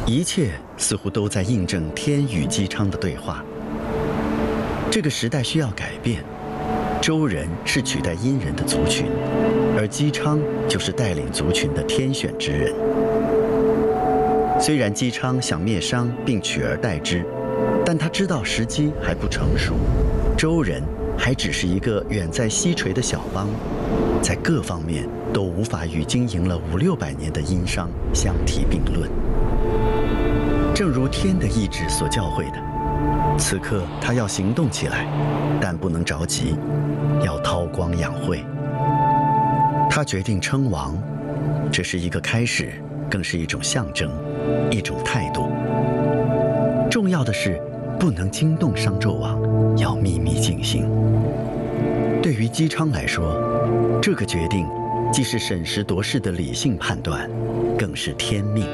一切似乎都在印证天与姬昌的对话。这个时代需要改变，周人是取代殷人的族群，而姬昌就是带领族群的天选之人。虽然姬昌想灭商并取而代之，但他知道时机还不成熟，周人还只是一个远在西陲的小邦，在各方面都无法与经营了500-600年的殷商相提并论。正如天的意志所教诲的，此刻他要行动起来，但不能着急，要韬光养晦。他决定称王，这是一个开始，更是一种象征，一种态度。重要的是，不能惊动商纣王，要秘密进行。对于姬昌来说，这个决定既是审时度势的理性判断，更是天命。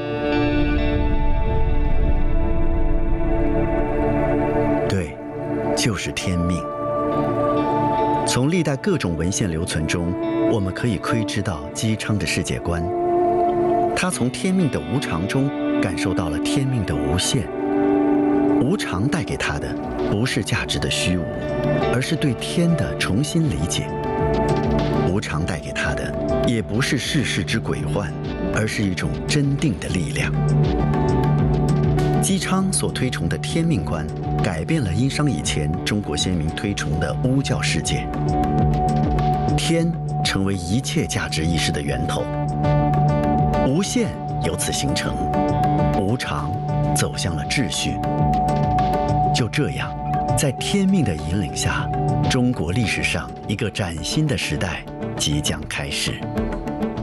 对，就是天命。从历代各种文献留存中，我们可以窥知到姬昌的世界观。他从天命的无常中感受到了天命的无限。无常带给他的不是价值的虚无，而是对天的重新理解。无常带给他的也不是世事之鬼幻，而是一种真定的力量。姬昌所推崇的天命观，改变了殷商以前中国先民推崇的巫教世界。天成为一切价值意识的源头，无限由此形成，无常走向了秩序。就这样，在天命的引领下，中国历史上一个崭新的时代即将开始。